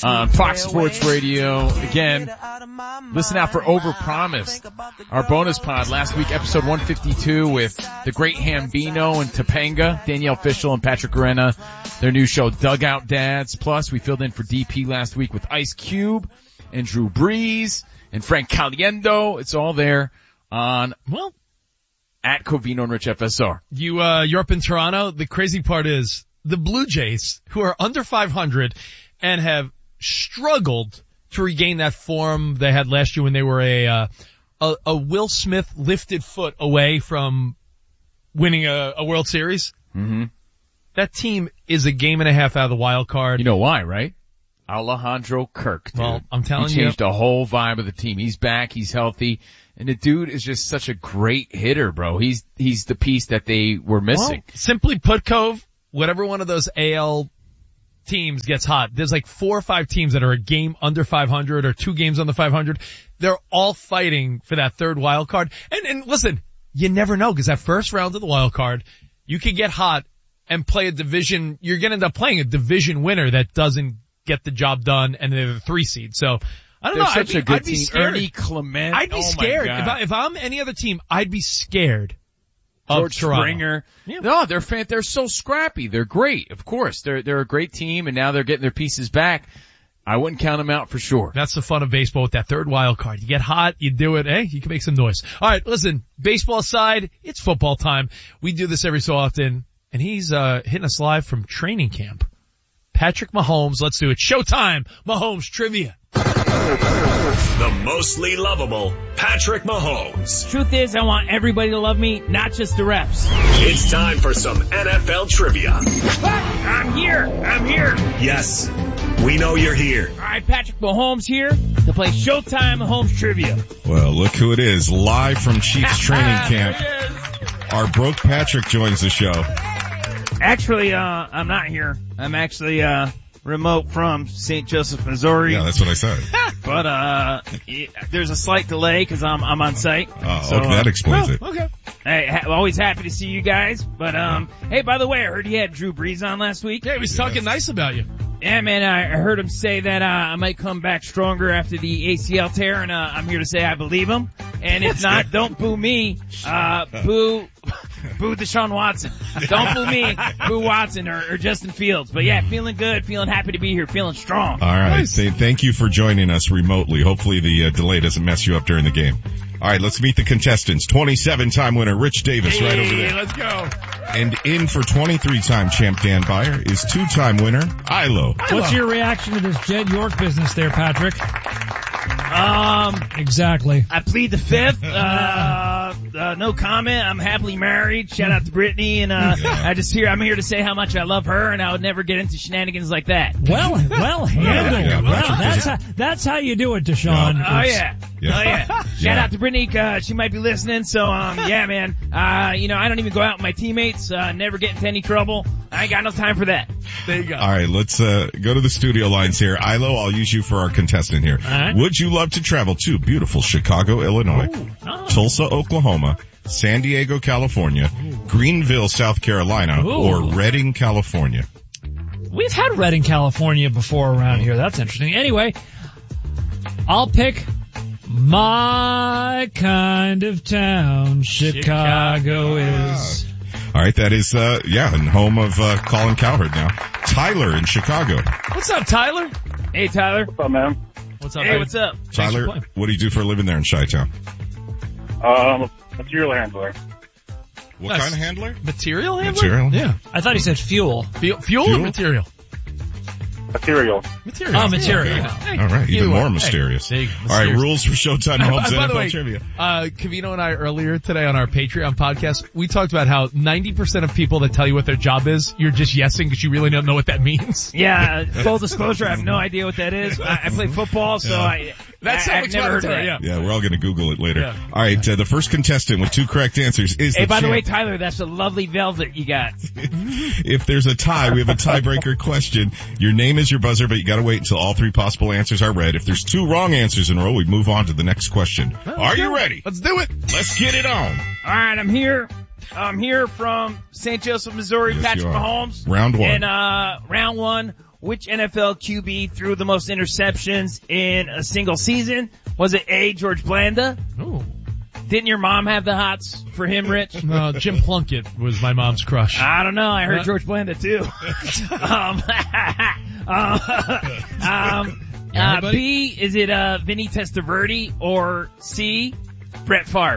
on Fox Sports Radio. Again, listen out for Overpromised, our bonus pod. Last week, episode 152 with the great Hambino and Topanga, Danielle Fishel and Patrick Arena, their new show Dugout Dads. Plus, we filled in for DP last week with Ice Cube and Drew Brees and Frank Caliendo. It's all there on, well, at Covino and Rich FSR. You're up in Toronto. The crazy part is the Blue Jays, who are under 500 and have struggled to regain that form they had last year when they were a Will Smith lifted foot away from winning a World Series. Mm-hmm. That team is a game and a half out of the wild card. You know why, right? Alejandro Kirk, dude. Well, I'm telling you. He changed the whole vibe of the team. He's back, he's healthy, and the dude is just such a great hitter, bro. He's the piece that they were missing. Well, simply put, Cove, whatever one of those AL teams gets hot, there's like 4 or 5 teams that are a game under 500 or 2 games under 500. They're all fighting for that third wild card. And listen, you never know, because that first round of the wild card, you could get hot and play a division. You're going to end up playing a division winner that doesn't get the job done, and they're the 3 seed. So I don't know. Such a good I'd be team. scared. Ernie Clement. I'd be scared if I'm any other team. I'd be scared. George Toronto. Springer. Yeah. No, they're so scrappy. They're great. Of course. They're a great team, and now they're getting their pieces back. I wouldn't count them out for sure. That's the fun of baseball with that third wild card. You get hot, you do it, you can make some noise. All right, listen, baseball aside, it's football time. We do this every so often, and he's hitting us live from training camp. Patrick Mahomes, let's do it. Showtime, Mahomes trivia. The mostly lovable Patrick Mahomes. Truth is, I want everybody to love me, not just the refs. It's time for some NFL trivia. I'm here. Yes, we know you're here. All right, Patrick Mahomes here to play Showtime Mahomes trivia. Well, look who it is, live from Chiefs training camp. Our broke Patrick joins the show. Actually, I'm not here. I'm actually, remote from St. Joseph, Missouri. Yeah, that's what I said. But, there's a slight delay because I'm on site. So, okay, that explains it. Okay. Hey, always happy to see you guys. But, hey, by the way, I heard you had Drew Brees on last week. Yeah, he was talking nice about you. Yeah, man, I heard him say that, I might come back stronger after the ACL tear, and, I'm here to say I believe him. And if not, don't boo me. Boo Deshaun Watson. Don't boo me. Boo Watson or Justin Fields. But yeah, feeling good, feeling happy to be here, feeling strong. All right. Nice. Thank you for joining us remotely. Hopefully the delay doesn't mess you up during the game. All right, let's meet the contestants. 27-time winner Rich Davis right over there. Let's go. And in for 23-time champ Dan Beyer is 2-time winner Ilo. What's your reaction to this Jed York business there, Patrick? Exactly. I plead the fifth. No comment. I'm happily married. Shout out to Brittany. And, I'm here to say how much I love her, and I would never get into shenanigans like that. Well handled. Yeah, well, that's how you do it, Deshaun. Oh yeah. Shout out to Brittany. She might be listening. So, yeah, man. I don't even go out with my teammates. Never get into any trouble. I ain't got no time for that. There you go. All right, let's go to the studio lines here. Ilo, I'll use you for our contestant here. All right. Would you love to travel to beautiful Chicago, Illinois, Tulsa, Oklahoma, San Diego, California, Greenville, South Carolina, or Redding, California? We've had Redding, California before around here. That's interesting. Anyway, I'll pick my kind of town. Chicago is. All right, that is, and home of Colin Cowherd now. Tyler in Chicago. What's up, Tyler? Hey, Tyler. What's up, man? What's up, Hey, baby? what's up? Tyler, what do you do for a living there in Chi-Town? Material handler. What Nice. kind of handler? Material handler? Material? Yeah. I thought he said fuel. Fuel or material? Material. Material. Oh, material. Yeah. Hey, All right, even either way. more mysterious. Hey, there you go. All right, Mysterious. rules for Showtime Mahomes By the NFL way, trivia. Cavino and I earlier today on our Patreon podcast, we talked about how 90% of people that tell you what their job is, you're just yesing because you really don't know what that means. Yeah, full disclosure, I have no idea what that is. I play football, so That's I've never heard of that. yeah. Yeah, we're all going to Google it later. Yeah. All right, the first contestant with 2 correct answers is Hey, the by the champ. way, Tyler, that's a lovely velvet you got. If there's a tie, we have a tiebreaker question. Your name is your buzzer, but you got to wait until all 3 possible answers are read. If there's 2 wrong answers in a row, we move on to the next question. Are you ready? Let's do it. Let's get it on. All right, I'm here. I'm here from St. Joseph, Missouri. Yes, Patrick you are. Mahomes. Round 1. And round 1. which NFL QB threw the most interceptions in a single season? Was it A, George Blanda? Ooh. Didn't your mom have the hots for him, Rich? No, Jim Plunkett was my mom's crush. I don't know. I heard George Blanda too. B, is it Vinny Testaverde, or C, Brett Favre?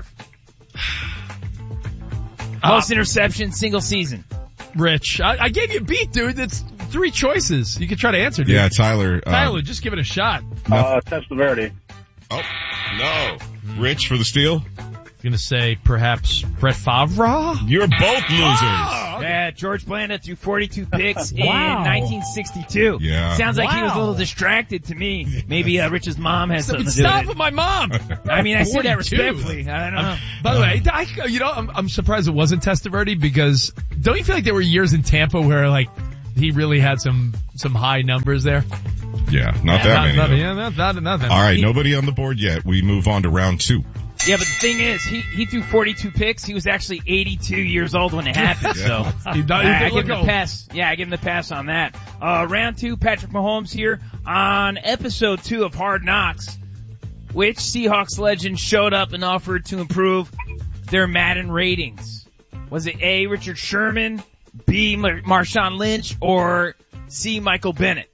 Most interceptions, single season. Rich, I gave you a beat, dude. That's 3 choices. You can try to answer, dude. Yeah, Tyler. Tyler, just give it a shot. Testaverde. Oh, no. Rich for the steal? I'm gonna say perhaps Brett Favre? You're both losers. Yeah, George Blanda threw 42 picks in Wow. 1962. Yeah. Sounds like he was a Wow. little distracted to me. Maybe Rich's mom has something to do Stop with with it. my mom. I mean, I say that 42. respectfully. I don't know. By the way, I'm surprised it wasn't Testaverde, because don't you feel like there were years in Tampa where like he really had some high numbers there? Yeah, not that many. though. Yeah, not that. All right, nobody on the board yet. We move on to round 2. Yeah, but the thing is, he threw 42 picks. He was actually 82 years old when it happened, so He I give him the pass. Yeah, I give him the pass on that. Round 2, Patrick Mahomes here on episode 2 of Hard Knocks. Which Seahawks legend showed up and offered to improve their Madden ratings? Was it A, Richard Sherman, B, Marshawn Lynch, or C, Michael Bennett?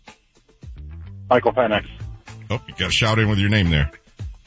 Michael Penix. Oh, you got to shout in with your name there.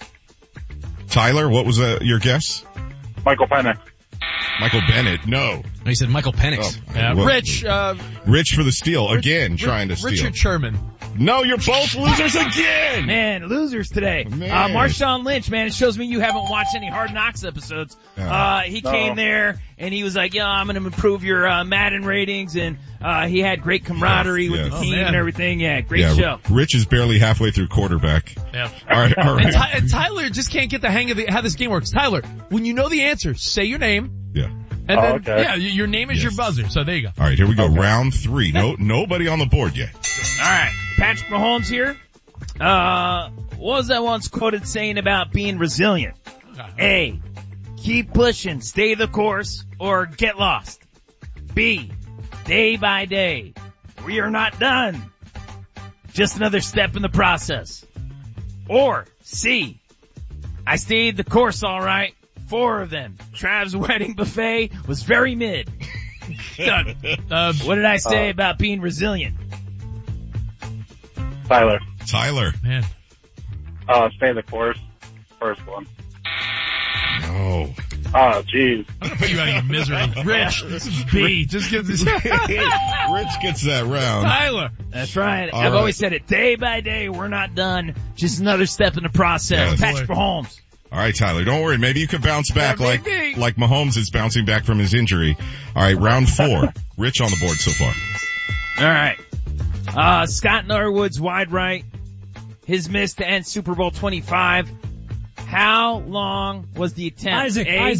Tyler, what was your guess? Michael Penix. Michael Bennett. No. He said Michael Penix. Yeah, Well, Rich, Rich for the steal. Again, trying to steal. Richard Sherman. No, you're both losers again. Man, losers today. Man. Marshawn Lynch, man, it shows me you haven't watched any Hard Knocks episodes. He came there and he was like, yeah, I'm going to improve your Madden ratings, and he had great camaraderie with the team and everything. Yeah, great show. Rich is barely halfway through quarterback. Yeah. All right. And Tyler just can't get the hang of how this game works. Tyler, when you know the answer, say your name. Yeah. And then, okay. yeah, your name is your buzzer. So there you go. All right, here we go. Round 3. Nobody on the board yet. All right, Patrick Mahomes here. What was I once quoted saying about being resilient? A, keep pushing, stay the course, or get lost. B, day by day, we are not done. Just another step in the process. Or C, I stayed the course all right. 4 of them. Trav's wedding buffet was very mid. What did I say about being resilient? Tyler. Man. Stay the course. First one. No. Oh, jeez. I'm gonna put you out of your misery. Rich, this is B. Just give this. Rich gets that round. Tyler. That's right. All I've right. always said it. Day by day, we're not done. Just another step in the process. Yes. Patrick Mahomes. All right, Tyler, don't worry. Maybe you could bounce back like Mahomes is bouncing back from his injury. All right, round 4. Rich on the board so far. All right. Scott Norwood's wide right. His miss to end Super Bowl 25. How long was the attempt?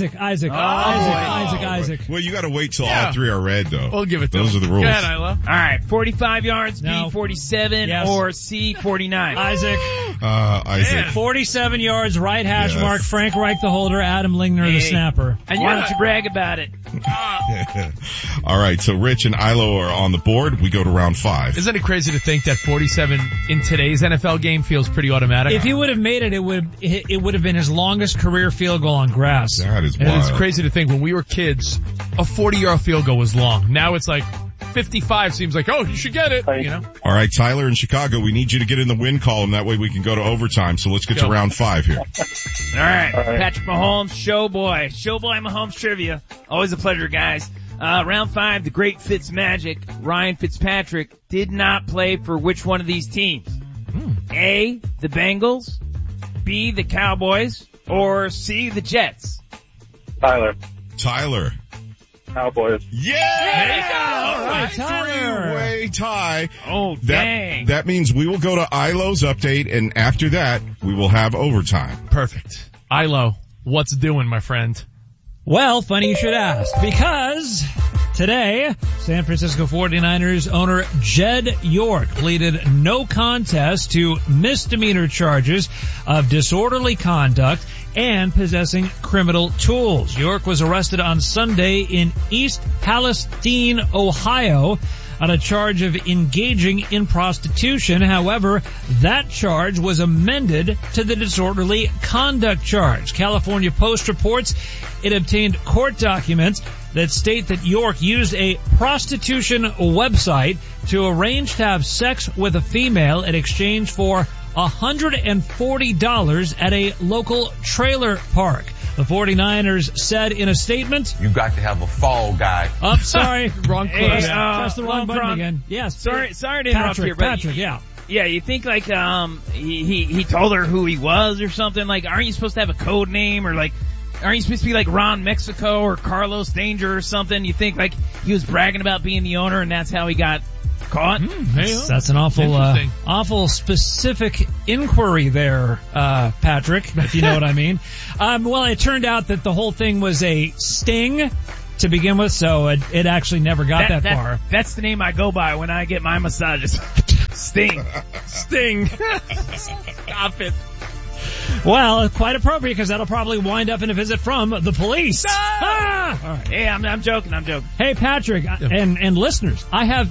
Isaac. Well, you got to wait till all 3 are red, though. We'll give it to Those him. are the rules. Go ahead, Isla. All right. 45 yards, No. B 47, Yes. or C 49. Isaac. Isaac. 47 yards, right hash Yes. mark, Frank Reich the holder, Adam Lingner the Hey. snapper. And why don't you brag about it? All right, so Rich and Ilo are on the board. We go to round 5. Isn't it crazy to think that 47 in today's NFL game feels pretty automatic? If he would have made it, it would have been his longest career field goal on grass. That is And wild. it's crazy to think when we were kids, a 40-yard field goal was long. Now it's like 55 seems like, oh, you should get it, you know? All right, Tyler in Chicago, we need you to get in the win column. That way we can go to overtime. So let's get to round 5 here. All right. Patrick Mahomes, Showboy Mahomes trivia. Always a pleasure, guys. Round 5, the great Fitzmagic, Ryan Fitzpatrick, did not play for which one of these teams? A, the Bengals, B, the Cowboys, or C, the Jets? Tyler. Cowboys. Yeah! All right, Tyler. 3-way tie. Oh, dang. That means we will go to Ilo's update, and after that, we will have overtime. Perfect. Ilo, what's doing, my friend? Well, funny you should ask, because today, San Francisco 49ers owner Jed York pleaded no contest to misdemeanor charges of disorderly conduct and possessing criminal tools. York was arrested on Sunday in East Palestine, Ohio, on a charge of engaging in prostitution. However, that charge was amended to the disorderly conduct charge. California Post reports it obtained court documents that state that York used a prostitution website to arrange to have sex with a female in exchange for $140 at a local trailer park. The 49ers said in a statement, "You got to have a fall guy." Oh, sorry. Wrong Hey, close. Press the wrong button again. Yes. Sorry to interrupt here, but Patrick, yeah. yeah, you think like he told her who he was or something? Like, aren't you supposed to have a code name, or like, aren't you supposed to be like Ron Mexico or Carlos Danger or something? You think like he was bragging about being the owner and that's how he got caught? That's an Interesting. awful specific inquiry there, Patrick, if you know what I mean. Well, it turned out that the whole thing was a sting to begin with, so it actually never got that far. That's the name I go by when I get my massages. Sting. Sting. Stop it. Well, quite appropriate because that'll probably wind up in a visit from the police. Ah! All right. Hey, I'm joking. Hey, Patrick, and listeners, I have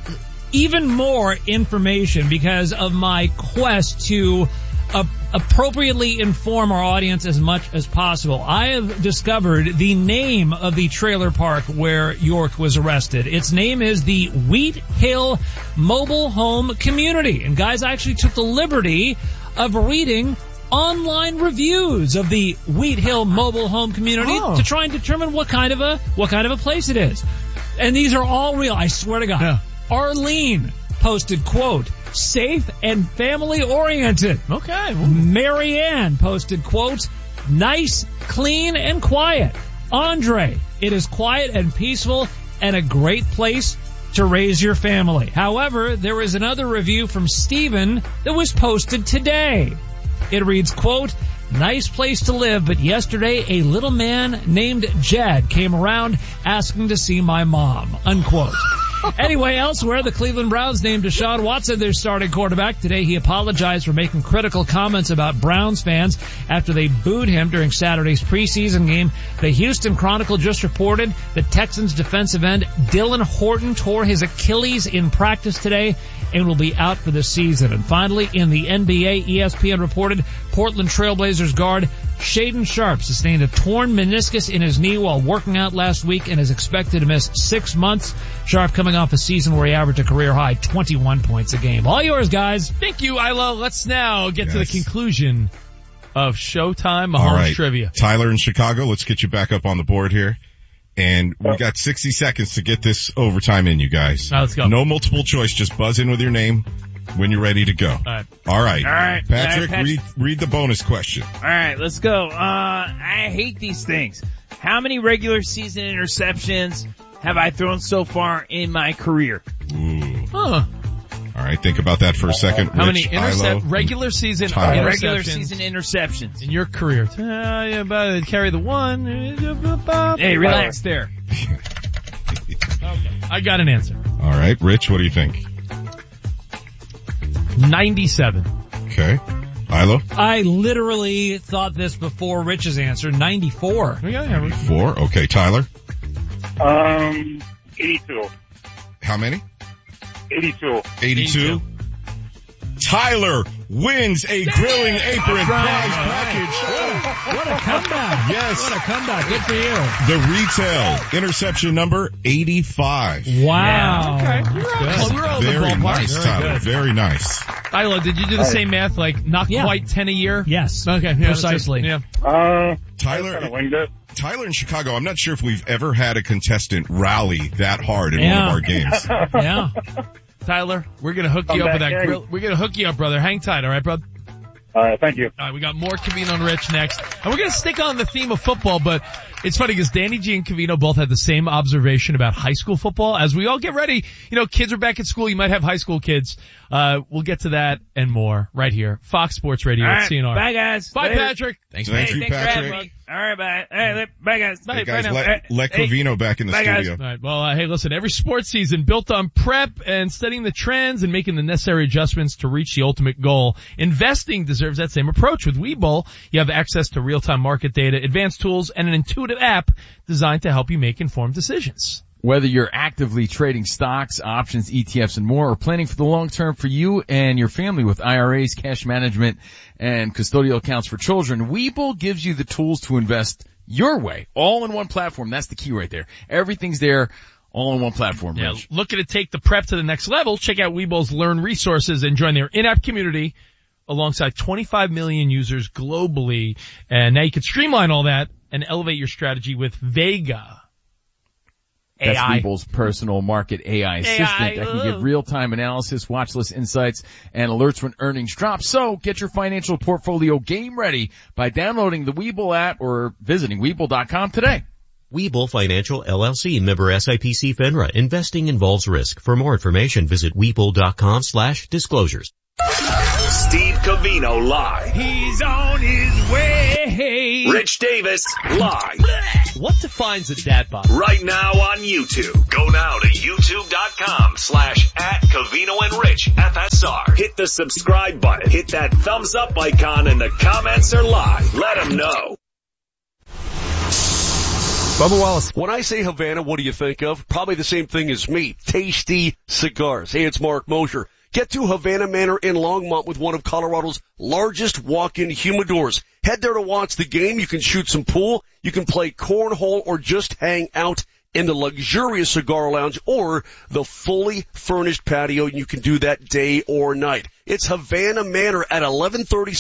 even more information because of my quest to appropriately inform our audience as much as possible. I have discovered the name of the trailer park where York was arrested. Its name is the Wheat Hill Mobile Home Community. And guys, I actually took the liberty of reading online reviews of the Wheat Hill Mobile Home Community to try and determine what kind of a place it is. And these are all real, I swear to God. Yeah. Arlene posted, quote, safe and family oriented. Okay. Marianne posted, quote, nice, clean, and quiet. Andre, it is quiet and peaceful and a great place to raise your family. However, there is another review from Steven that was posted today. It reads, quote, nice place to live, but yesterday a little man named Jed came around asking to see my mom, unquote. Anyway, elsewhere, the Cleveland Browns named Deshaun Watson their starting quarterback. Today he apologized for making critical comments about Browns fans after they booed him during Saturday's preseason game. The Houston Chronicle just reported that Texans defensive end Dylan Horton tore his Achilles in practice today and will be out for the season. And finally, in the NBA, ESPN reported Portland Trailblazers guard Shaedon Sharpe sustained a torn meniscus in his knee while working out last week and is expected to miss 6 months. Sharpe coming off a season where he averaged a career high 21 points a game. All yours, guys. Thank you, Ilo. Let's now get to the conclusion of Showtime Mahomes All right. Trivia. Tyler in Chicago, let's get you back up on the board here. And we got 60 seconds to get this overtime in, you guys. All right, let's go. No multiple choice, just buzz in with your name when you're ready to go. All right. Patrick, read the bonus question. All right, let's go. I hate these things. How many regular season interceptions have I thrown so far in my career? Ooh. All right, think about that for a second. How Rich, many regular season interceptions in your career? About carry the one. Hey, relax there. Okay. I got an answer. All right, Rich, what do you think? 97. Okay. Ilo? I literally thought this before Rich's answer. 94. 4. Okay, Tyler? 82. How many? 82. Tyler wins a grilling apron prize package. What a comeback. Yes. What a comeback. Good for you. The retail interception number 85. Wow. Okay. We're all in the Very ballpark. nice, Tyler. Very nice. Ilo, did you do the same math? Like not quite 10 a year? Yes. Okay. Precisely. Yeah. Tyler, kind of winged it. Tyler in Chicago, I'm not sure if we've ever had a contestant rally that hard in one of our games. Yeah. Tyler, we're gonna hook you up with that back, grill. We're gonna hook you up, brother. Hang tight, all right, bud? All right, thank you. All right, we got more Covino and Rich next. And we're going to stick on the theme of football, but it's funny because Danny G and Covino both had the same observation about high school football. As we all get ready, you know, kids are back at school. You might have high school kids. We'll get to that and more right here. Fox Sports Radio at CNR. Bye, guys. Bye, Later. Patrick. Thanks, Thanks for Patrick. having me. All right, bye. Hey, bye, guys. Hey, Bye guys, now. let Covino back in the Bye, guys. studio. All right. Well, hey, listen, every sports season built on prep and studying the trends and making the necessary adjustments to reach the ultimate goal. Investing deserves that same approach. With Webull, you have access to real-time market data, advanced tools, and an intuitive app designed to help you make informed decisions. Whether you're actively trading stocks, options, ETFs, and more, or planning for the long term for you and your family with IRAs, cash management, and custodial accounts for children, Webull gives you the tools to invest your way, all in one platform. That's the key right there. Everything's there, all in one platform. Yeah, Rich. looking to take the prep to the next level? Check out Webull's Learn resources and join their in-app community alongside 25 million users globally. And now you can streamline all that and elevate your strategy with Vega. That's AI. Webull's personal market AI assistant that can give real-time analysis, watch list insights, and alerts when earnings drop. So get your financial portfolio game ready by downloading the Webull app or visiting Webull.com today. Webull Financial LLC, member SIPC FINRA. Investing involves risk. For more information, visit Webull.com/disclosures. Steve Covino live. He's on his way. Rich Davis live. What defines a dad bod? Right now on YouTube. Go now to youtube.com/@Covino and Rich FSR. Hit the subscribe button. Hit that thumbs up icon and the comments are live. Let them know. Bubba Wallace. When I say Havana, what do you think of? Probably the same thing as me. Tasty cigars. Hey, it's Mark Mosher. Get to Havana Manor in Longmont with one of Colorado's largest walk-in humidors. Head there to watch the game. You can shoot some pool. You can play cornhole or just hang out in the luxurious cigar lounge or the fully furnished patio. You can do that day or night. It's Havana Manor at 1130